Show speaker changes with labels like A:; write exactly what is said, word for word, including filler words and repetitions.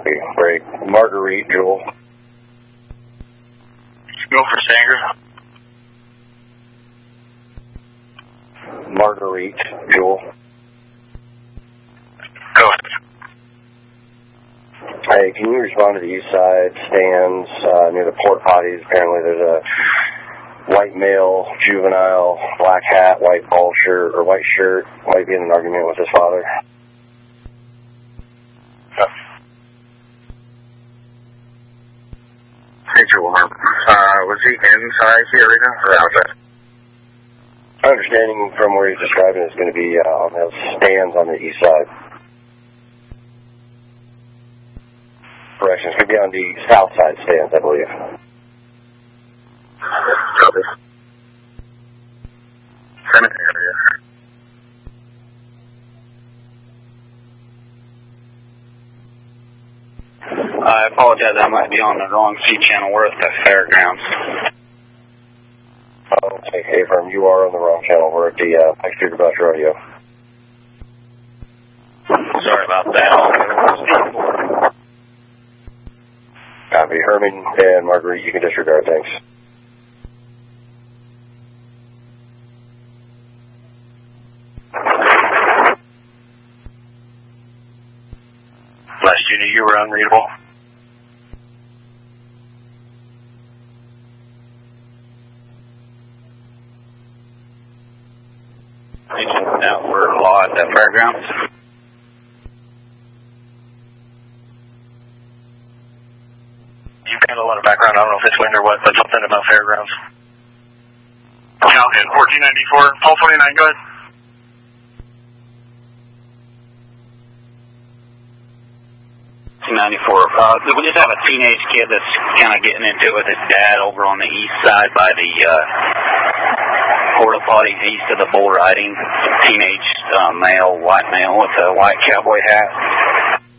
A: Copy. Break. Marguerite, Jewel.
B: Go for Sanger.
A: Marguerite, Jewel.
B: Go.
A: Hey, can you respond to the east side stands uh, near the port potties? Apparently there's a white male, juvenile, black hat, white ball shirt, or white shirt, might be in an argument with his father.
B: Hey, Jewel. Uh, was he inside the arena or outside?
A: My understanding from where he's describing is going to be uh, on those stands on the east side. Correction, it's going to be on the south side stands, I believe.
B: Copy. Cemetery area.
C: I apologize, I might be on the wrong C channel. We're at the fairgrounds.
A: Oh, okay, hey, firm, you are on the wrong channel. We're at the uh, Pike Street Bus Rodeo.
C: Sorry about that.
A: Copy. Herman and Marguerite, you can disregard, thanks.
B: Last unit, you were unreadable.
C: Now for law at the fairgrounds.
B: You've got a lot of background. I don't know if it's wind or what, but something about fairgrounds. Falcon, fourteen ninety-four, Paul twenty-nine, go ahead.
C: ninety-four. Uh, we just have a teenage kid that's kind of getting into it with his dad over on the east side by the uh, porta potties east of the bull riding. Teenage uh, male, white male with a white cowboy hat.